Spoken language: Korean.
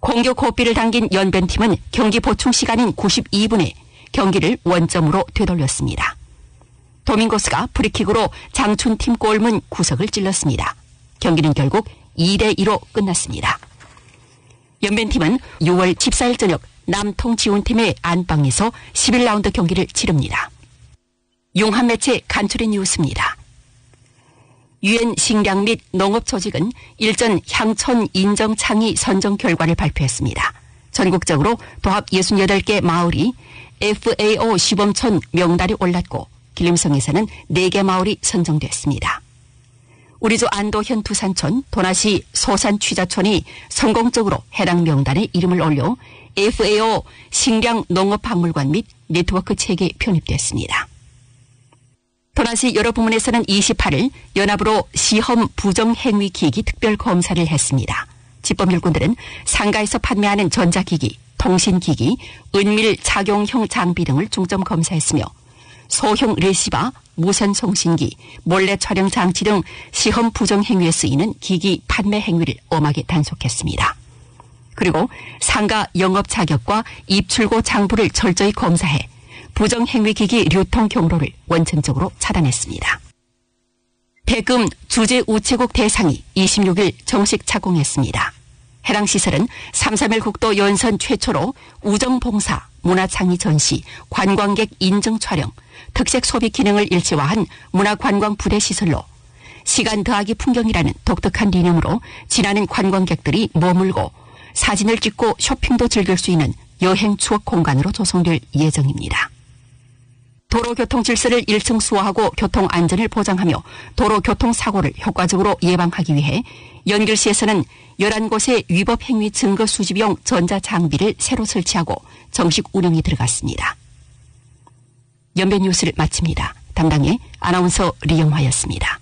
공격 호흡비를 당긴 연변팀은 경기 보충 시간인 92분에 경기를 원점으로 되돌렸습니다. 도밍고스가 프리킥으로 장춘팀 골문 구석을 찔렀습니다. 경기는 결국 2대2로 끝났습니다. 연변팀은 6월 14일 저녁 남통지원팀의 안방에서 11라운드 경기를 치릅니다. 용한매체 간추린 뉴스입니다. 유엔 식량 및 농업 조직은 일전 향천 인정 창의 선정 결과를 발표했습니다. 전국적으로 도합 68개 마을이 FAO 시범촌 명단이 올랐고 길림성에서는 4개 마을이 선정됐습니다. 우리주 안도현 두산촌, 도나시 소산취자촌이 성공적으로 해당 명단에 이름을 올려 FAO 식량 농업박물관 및 네트워크 체계에 편입됐습니다. 도나시 여러 부문에서는 28일 연합으로 시험 부정행위 기기 특별 검사를 했습니다. 집법일꾼들은 상가에서 판매하는 전자기기, 통신기기, 은밀 착용형 장비 등을 중점 검사했으며 소형 레시바, 무선 송신기, 몰래 촬영 장치 등 시험 부정행위에 쓰이는 기기 판매 행위를 엄하게 단속했습니다. 그리고 상가 영업 자격과 입출고 장부를 철저히 검사해 부정행위기기 유통 경로를 원천적으로 차단했습니다. 대금 주재 우체국 대상이 26일 정식 착공했습니다. 해당 시설은 3.3일 국도 연선 최초로 우정봉사, 문화창의 전시, 관광객 인증 촬영, 특색 소비 기능을 일체화한 문화관광 부대 시설로 시간 더하기 풍경이라는 독특한 개념으로 지나는 관광객들이 머물고 사진을 찍고 쇼핑도 즐길 수 있는 여행 추억 공간으로 조성될 예정입니다. 도로교통 질서를 1층 수호하고 교통 안전을 보장하며 도로교통사고를 효과적으로 예방하기 위해 연길시에서는 11곳의 위법 행위 증거 수집용 전자장비를 새로 설치하고 정식 운영에 들어갔습니다. 연변 뉴스를 마칩니다. 담당의 아나운서 리영화였습니다.